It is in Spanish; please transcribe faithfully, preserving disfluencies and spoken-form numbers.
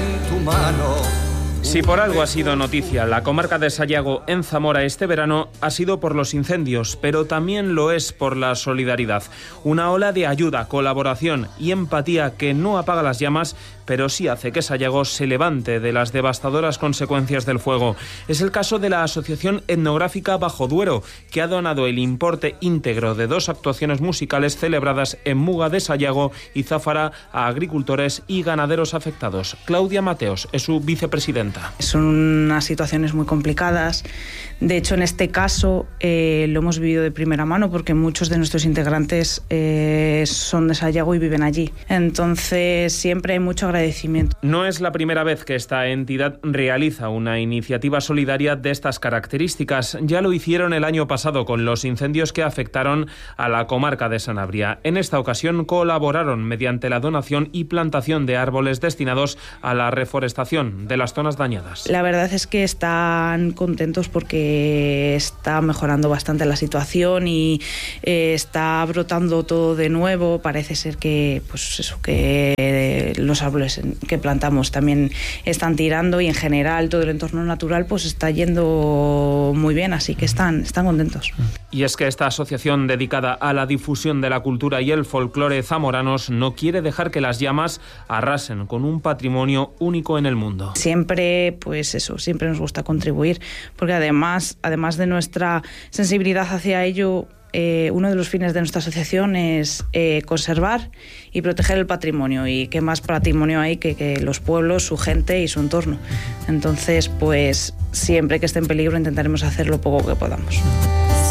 en tu mano. Si por algo ha sido noticia la comarca de Sayago en Zamora este verano, ha sido por los incendios, pero también lo es por la solidaridad. Una ola de ayuda, colaboración y empatía que no apaga las llamas, pero sí hace que Sayago se levante de las devastadoras consecuencias del fuego. Es el caso de la Asociación Etnográfica Bajo Duero, que ha donado el importe íntegro de dos actuaciones musicales celebradas en Muga de Sayago y Záfara a agricultores y ganaderos afectados. Claudia Mateos es su vicepresidenta. Son unas situaciones muy complicadas. De hecho, en este caso eh, lo hemos vivido de primera mano porque muchos de nuestros integrantes eh, son de Sayago y viven allí. Entonces, siempre hay mucho agradecimiento. No es la primera vez que esta entidad realiza una iniciativa solidaria de estas características. Ya lo hicieron el año pasado con los incendios que afectaron a la comarca de Sanabria. En esta ocasión colaboraron mediante la donación y plantación de árboles destinados a la reforestación de las zonas dañadas. La verdad es que están contentos porque está mejorando bastante la situación y eh, está brotando todo de nuevo. Parece ser que, pues eso, que eh, los árboles que plantamos también están tirando y en general todo el entorno natural pues está yendo muy bien, así que están, están contentos. Y es que esta asociación dedicada a la difusión de la cultura y el folclore zamoranos no quiere dejar que las llamas arrasen con un patrimonio único en el mundo. Siempre, pues eso, siempre nos gusta contribuir, porque además, además de nuestra sensibilidad hacia ello, eh, uno de los fines de nuestra asociación es eh, conservar y proteger el patrimonio. Y qué más patrimonio hay que, que los pueblos, su gente y su entorno. Entonces, pues siempre que esté en peligro intentaremos hacer lo poco que podamos.